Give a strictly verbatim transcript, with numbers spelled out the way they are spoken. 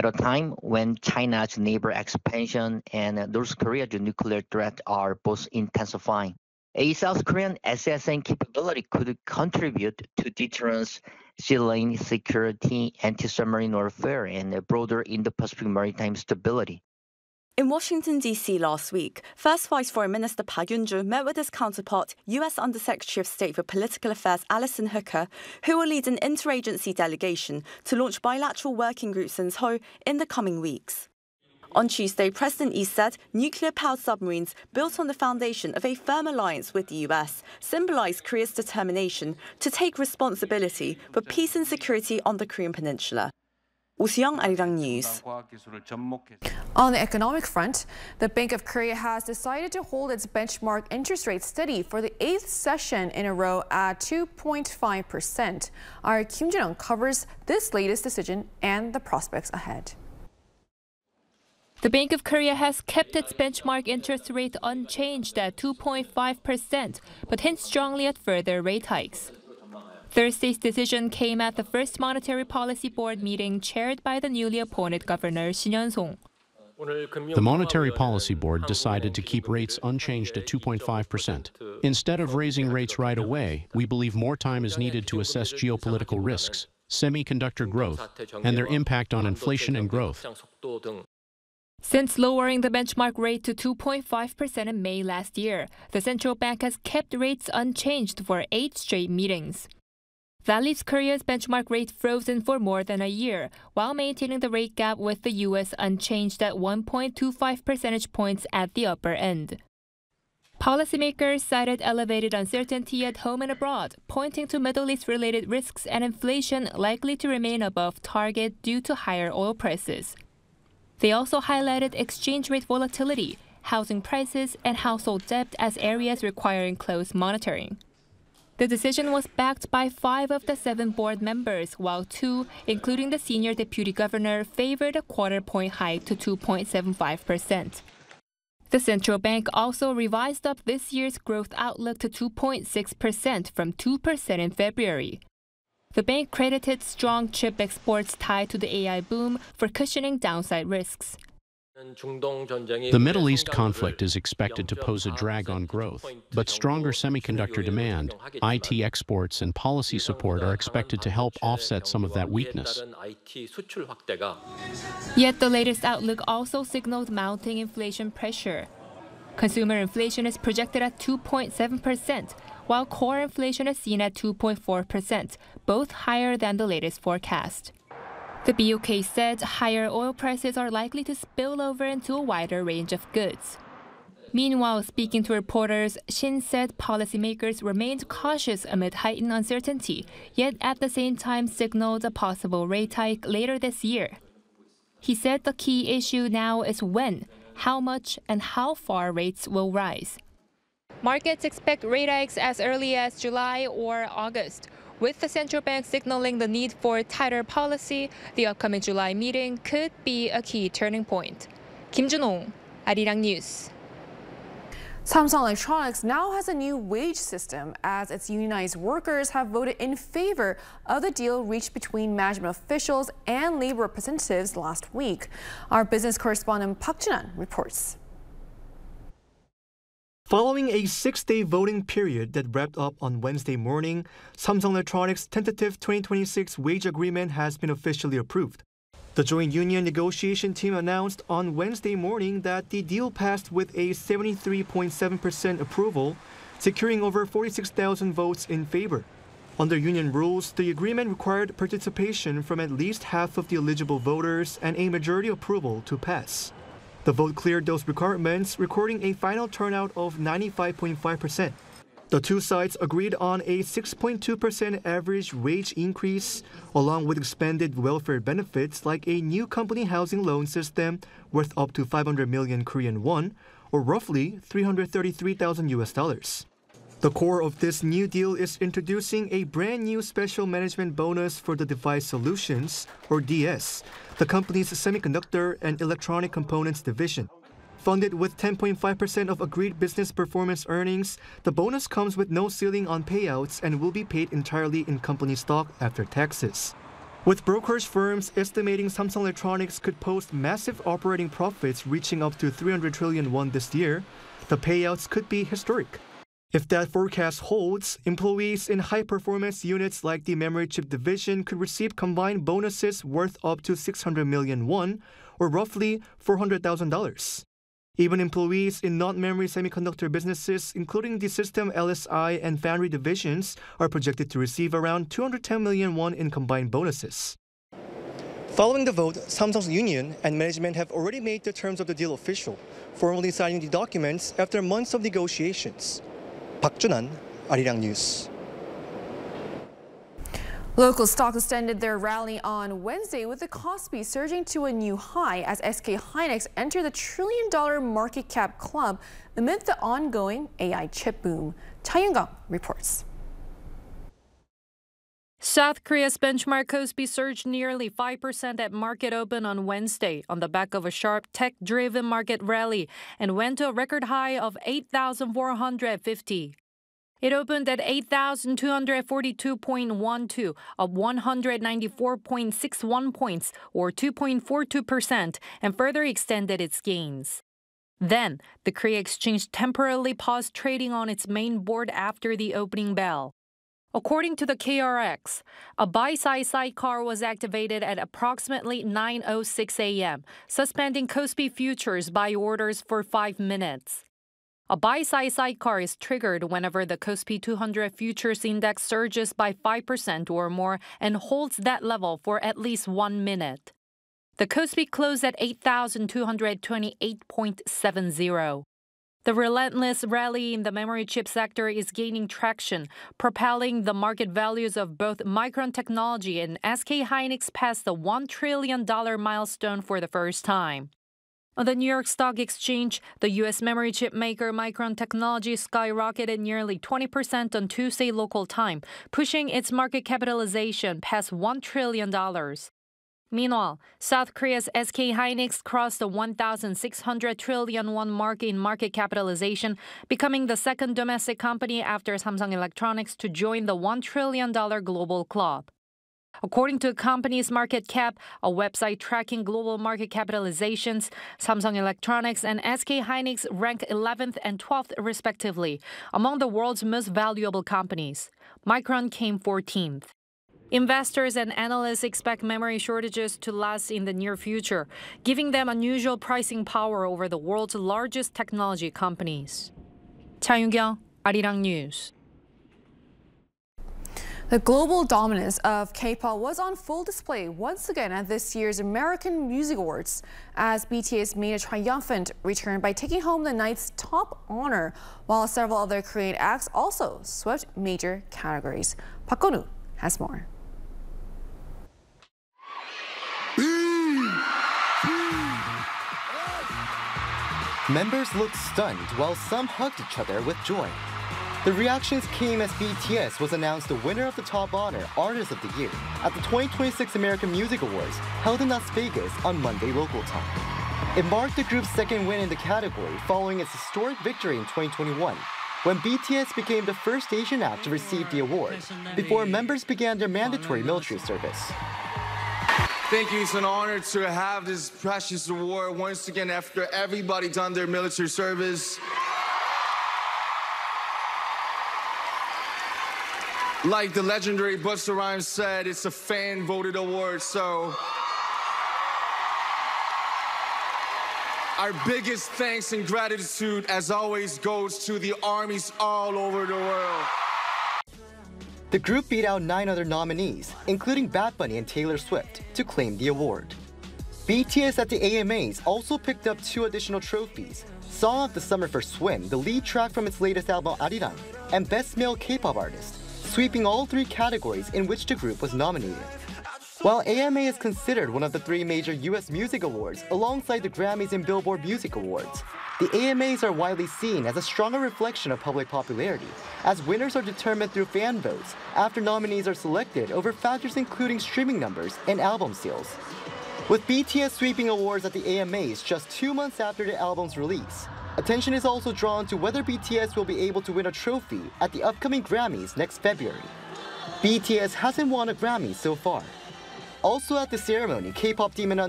at a time when China's neighbor expansion and North Korea's nuclear threat are both intensifying. A South Korean S S N capability could contribute to deterrence, sea lane security, anti-submarine warfare, and broader Indo-Pacific maritime stability. In Washington, D C last week, First Vice Foreign Minister Park Yun-joo met with his counterpart, U S Undersecretary of State for Political Affairs Alison Hooker, who will lead an interagency delegation to launch bilateral working groups in Seoul in the coming weeks. On Tuesday, President Lee said nuclear-powered submarines built on the foundation of a firm alliance with the U S symbolize Korea's determination to take responsibility for peace and security on the Korean Peninsula. 오수영, 아리랑 News. On the economic front, the Bank of Korea has decided to hold its benchmark interest rate steady for the eighth session in a row at two point five percent. Our Kim Jin-young covers this latest decision and the prospects ahead. The Bank of Korea has kept its benchmark interest rate unchanged at two point five percent, but hints strongly at further rate hikes. Thursday's decision came at the first Monetary Policy Board meeting chaired by the newly appointed Governor Shin Yeon-song. The Monetary Policy Board decided to keep rates unchanged at two point five percent. Instead of raising rates right away, we believe more time is needed to assess geopolitical risks, semiconductor growth, and their impact on inflation and growth. Since lowering the benchmark rate to two point five percent in May last year, the central bank has kept rates unchanged for eight straight meetings. That leaves Korea's benchmark rate frozen for more than a year, while maintaining the rate gap with the U S unchanged at one point two five percentage points at the upper end. Policymakers cited elevated uncertainty at home and abroad, pointing to Middle East-related risks and inflation likely to remain above target due to higher oil prices. They also highlighted exchange rate volatility, housing prices, and household debt as areas requiring close monitoring. The decision was backed by five of the seven board members, while two, including the senior deputy governor, favored a quarter-point hike to two point seven five percent. The central bank also revised up this year's growth outlook to two point six percent from two percent in February. The bank credited strong chip exports tied to the A I boom for cushioning downside risks. The Middle East conflict is expected to pose a drag on growth, but stronger semiconductor demand, I T exports, and policy support are expected to help offset some of that weakness. Yet the latest outlook also signaled mounting inflation pressure. Consumer inflation is projected at two point seven percent, while core inflation is seen at two point four percent, both higher than the latest forecast. The B O K said higher oil prices are likely to spill over into a wider range of goods. Meanwhile, speaking to reporters, Shin said policymakers remained cautious amid heightened uncertainty, yet at the same time signaled a possible rate hike later this year. He said the key issue now is when, how much, and how far rates will rise. Markets expect rate hikes as early as July or August. With the central bank signaling the need for tighter policy, the upcoming July meeting could be a key turning point. Kim Jun-ong, Arirang News. Samsung Electronics now has a new wage system as its unionized workers have voted in favor of the deal reached between management officials and labor representatives last week. Our business correspondent Park Jin-an reports. Following a six-day voting period that wrapped up on Wednesday morning, Samsung Electronics' tentative twenty twenty-six wage agreement has been officially approved. The joint union negotiation team announced on Wednesday morning that the deal passed with a seventy-three point seven percent approval, securing over forty-six thousand votes in favor. Under union rules, the agreement required participation from at least half of the eligible voters and a majority approval to pass. The vote cleared those requirements, recording a final turnout of ninety-five point five percent. The two sides agreed on a six point two percent average wage increase, along with expanded welfare benefits like a new company housing loan system worth up to five hundred million Korean won, or roughly three hundred thirty-three thousand U S dollars. The core of this new deal is introducing a brand new special management bonus for the Device Solutions, or D S, the company's semiconductor and electronic components division. Funded with ten point five percent of agreed business performance earnings, the bonus comes with no ceiling on payouts and will be paid entirely in company stock after taxes. with brokerage firms estimating Samsung Electronics could post massive operating profits reaching up to three hundred trillion won this year, the payouts could be historic. If that forecast holds, employees in high-performance units like the memory chip division could receive combined bonuses worth up to six hundred million won, or roughly four hundred thousand dollars. Even employees in non-memory semiconductor businesses, including the System L S I and Foundry divisions, are projected to receive around two hundred ten million won in combined bonuses. Following the vote, Samsung's union and management have already made the terms of the deal official, formally signing the documents after months of negotiations. Park Junan, Arirang News. Local stocks extended their rally on Wednesday with the Kospi surging to a new high as S K Hynix entered the trillion dollar market cap club amid the ongoing A I chip boom. Cha Yoon-gang reports. South Korea's benchmark Kospi surged nearly five percent at market open on Wednesday on the back of a sharp tech-driven market rally and went to a record high of eight thousand four hundred fifty. It opened at eight thousand two hundred forty-two point one two, up one hundred ninety-four point six one points, or two point four two percent, and further extended its gains. Then, the Korea Exchange temporarily paused trading on its main board after the opening bell. According to the K R X, a buy-side sidecar was activated at approximately nine oh six a m, suspending Kospi futures buy orders for five minutes. A buy-side sidecar is triggered whenever the Kospi two hundred futures index surges by five percent or more and holds that level for at least one minute. The Kospi closed at eight thousand two hundred twenty-eight point seven zero. The relentless rally in the memory chip sector is gaining traction, propelling the market values of both Micron Technology and S K Hynix past the one trillion dollar milestone for the first time. On the New York Stock Exchange, the U S memory chip maker Micron Technology skyrocketed nearly twenty percent on Tuesday local time, pushing its market capitalization past one trillion dollars. Meanwhile, South Korea's S K Hynix crossed the one thousand six hundred trillion won mark in market capitalization, becoming the second domestic company after Samsung Electronics to join the one trillion dollar global club. According to the company's market cap, a website tracking global market capitalizations, Samsung Electronics and S K Hynix rank eleventh and twelfth respectively among the world's most valuable companies. Micron came fourteenth. Investors and analysts expect memory shortages to last in the near future, giving them unusual pricing power over the world's largest technology companies. Cha Yoon-gang, Arirang News. The global dominance of K-pop was on full display once again at this year's American Music Awards, as B T S made a triumphant return by taking home the night's top honor, while several other Korean acts also swept major categories. Park Gon-woo has more. Members looked stunned while some hugged each other with joy. The reactions came as B T S was announced the winner of the top honor, Artist of the Year, at the twenty twenty-six American Music Awards held in Las Vegas on Monday local time. It marked the group's second win in the category following its historic victory in twenty twenty-one, when B T S became the first Asian act to receive the award, before members began their mandatory military service. Thank you. It's an honor to have this precious award once again after everybody done their military service. Like the legendary Busta Rhymes said, it's a fan-voted award, so our biggest thanks and gratitude, as always, goes to the armies all over the world. The group beat out nine other nominees, including Bad Bunny and Taylor Swift, to claim the award. B T S at the A M As also picked up two additional trophies: Song of the Summer for Swim, the lead track from its latest album Arirang, and Best Male K-pop Artist, sweeping all three categories in which the group was nominated. While A M A is considered one of the three major U S music awards alongside the Grammys and Billboard Music Awards, the A M As are widely seen as a stronger reflection of public popularity, as winners are determined through fan votes after nominees are selected over factors including streaming numbers and album sales. With B T S sweeping awards at the A M As just two months after the album's release, attention is also drawn to whether B T S will be able to win a trophy at the upcoming Grammys next February. B T S hasn't won a Grammy so far. Also at the ceremony, K-pop demon